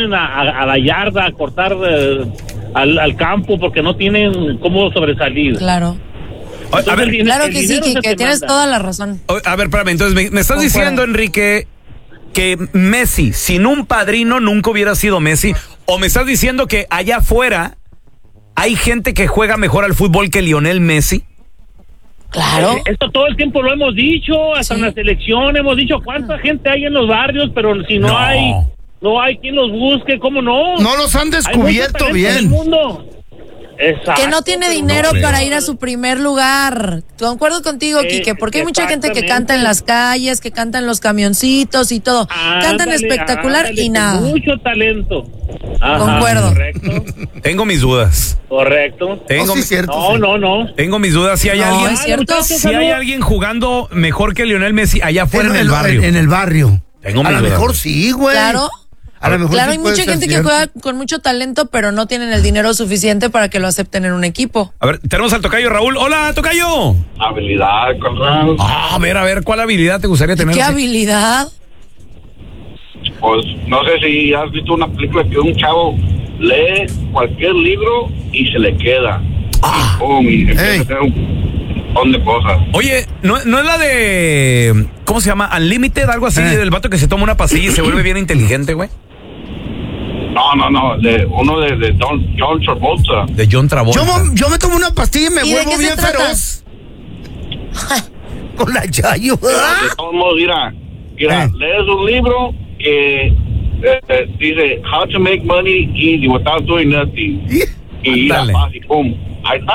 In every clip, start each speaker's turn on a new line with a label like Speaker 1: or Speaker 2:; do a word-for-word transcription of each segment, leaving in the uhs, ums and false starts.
Speaker 1: ponen a, a, a la yarda, a cortar eh, al, al campo porque no tienen cómo sobresalir.
Speaker 2: Claro.
Speaker 1: Entonces,
Speaker 3: a ver,
Speaker 1: el,
Speaker 2: claro
Speaker 1: el
Speaker 2: que sí, que, que tienes toda la razón.
Speaker 3: A ver, espérame, entonces me, me estás Concuerdo. diciendo, Enrique, que Messi, sin un padrino, nunca hubiera sido Messi, o me estás diciendo que allá afuera hay gente que juega mejor al fútbol que Lionel Messi.
Speaker 2: Claro.
Speaker 1: Esto todo el tiempo lo hemos dicho, hasta sí. en la selección hemos dicho cuánta gente hay en los barrios, pero si no, no. hay, no hay quien los busque, ¿cómo no?
Speaker 4: No los han descubierto bien.
Speaker 1: En el mundo. Exacto,
Speaker 2: que no tiene dinero no, para ir a su primer lugar. Concuerdo contigo, eh, Quique, porque hay mucha gente que canta en las calles, que canta en los camioncitos y todo. Ándale, Cantan espectacular ándale, y nada.
Speaker 1: Mucho talento.
Speaker 2: Ajá, Concuerdo.
Speaker 1: Correcto.
Speaker 3: Tengo mis dudas.
Speaker 1: Correcto.
Speaker 3: Tengo,
Speaker 4: no, sí, cierto,
Speaker 1: no,
Speaker 4: sí.
Speaker 1: no, no.
Speaker 3: Tengo mis dudas. Si hay
Speaker 2: no,
Speaker 3: alguien,
Speaker 2: es cierto.
Speaker 3: si hay alguien jugando mejor que Lionel Messi allá afuera en,
Speaker 4: en
Speaker 3: el barrio.
Speaker 4: En, en el barrio.
Speaker 3: Tengo mis
Speaker 4: a lo
Speaker 3: dudas.
Speaker 4: mejor sí, güey.
Speaker 2: Claro.
Speaker 4: A lo mejor
Speaker 2: claro,
Speaker 4: sí
Speaker 2: hay mucha gente
Speaker 4: cierto.
Speaker 2: que juega con mucho talento, pero no tienen el dinero suficiente para que lo acepten en un equipo.
Speaker 3: A ver, tenemos al tocayo Raúl. Hola, tocayo.
Speaker 5: Habilidad, Conrado.
Speaker 3: Ah, a ver, a ver, ¿cuál habilidad te gustaría tener?
Speaker 2: ¿Qué habilidad?
Speaker 5: Pues no sé si has visto una película que un chavo lee cualquier libro y se le queda.
Speaker 3: Ah.
Speaker 5: Y, pum, y empieza a hacer un montón de cosas.
Speaker 3: Oye, ¿no, no es la de... ¿Cómo se llama? Unlimited, algo así, eh. del vato que se toma una pastilla y se vuelve bien inteligente, güey?
Speaker 5: No, no, no, de uno de, de John, John Travolta.
Speaker 3: De John Travolta.
Speaker 4: Yo, yo me tomo una pastilla y me
Speaker 2: ¿Y
Speaker 4: vuelvo bien feroz. Con la Yayo.
Speaker 5: Pero de todos modos, mira, mira, eh. lees un libro que eh, eh, dice How to make money easy without doing nothing. Y ya, y pum, ahí está.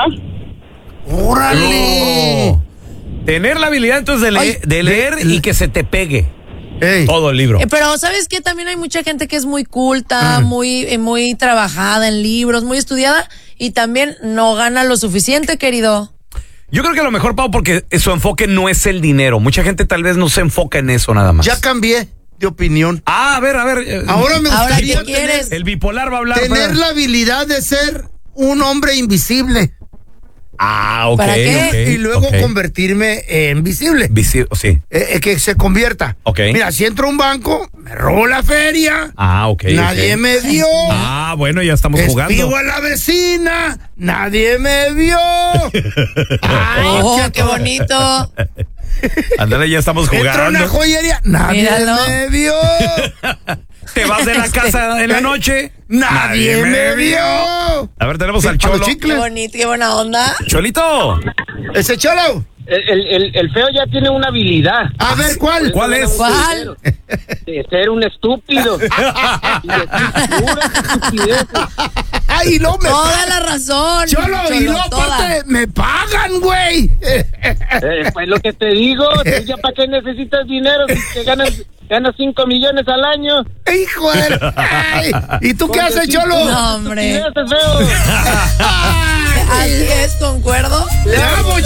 Speaker 4: ¡Órale!
Speaker 3: Oh. Tener la habilidad entonces de, le de leer de, y que se te pegue. Ey. Todo el libro.
Speaker 2: Eh, pero ¿sabes qué? También hay mucha gente que es muy culta, mm. muy, eh, muy trabajada en libros, muy estudiada y también no gana lo suficiente, querido.
Speaker 3: Yo creo que a lo mejor, Pau, porque su enfoque no es el dinero. Mucha gente tal vez no se enfoca en eso nada más.
Speaker 4: Ya cambié de opinión.
Speaker 3: Ah, a ver, a ver.
Speaker 4: Ahora me gustaría
Speaker 2: Ahora, ¿qué quieres?
Speaker 4: tener,
Speaker 3: el bipolar va a hablar.
Speaker 4: Tener
Speaker 3: para...
Speaker 4: la habilidad de ser un hombre invisible.
Speaker 3: Ah, ok.
Speaker 2: ¿Para qué?
Speaker 3: Okay,
Speaker 4: y luego
Speaker 3: okay.
Speaker 4: convertirme en visible.
Speaker 3: Visible, sí.
Speaker 4: Eh, que se convierta.
Speaker 3: Ok.
Speaker 4: Mira, si entro a un banco, me robo la feria.
Speaker 3: Ah, ok.
Speaker 4: Nadie
Speaker 3: okay.
Speaker 4: me vio.
Speaker 3: Ah, bueno, ya estamos jugando.
Speaker 4: Espigo a la vecina. Nadie me vio.
Speaker 2: Ay, oh, qué bonito.
Speaker 3: Ándale, ya estamos jugando.
Speaker 4: Entro a una joyería. Nadie
Speaker 2: Míralo.
Speaker 4: me vio.
Speaker 3: Te vas de la casa en la noche.
Speaker 4: Nadie, Nadie me vio.
Speaker 3: A ver, tenemos al Cholo.
Speaker 2: Qué bonito, qué buena onda.
Speaker 3: Cholito.
Speaker 4: Ese Cholo.
Speaker 6: El, el, el feo ya tiene una habilidad.
Speaker 4: A ver, ¿cuál?
Speaker 3: ¿Cuál es?
Speaker 2: ¿Cuál?
Speaker 6: De ser un estúpido. Y decir puras estupideces.
Speaker 4: Ay, no me
Speaker 2: Toda la razón.
Speaker 4: Cholo, y no aparte me pagan, güey.
Speaker 6: Eh, pues lo que te digo, ¿tú ya para qué necesitas dinero si te ganas, ganas cinco millones al año?
Speaker 4: Hijo de... Ay, ¿y tú qué haces, Cholo?
Speaker 2: No, hombre.
Speaker 6: Feo.
Speaker 2: Así es, concuerdo.
Speaker 4: Le amo,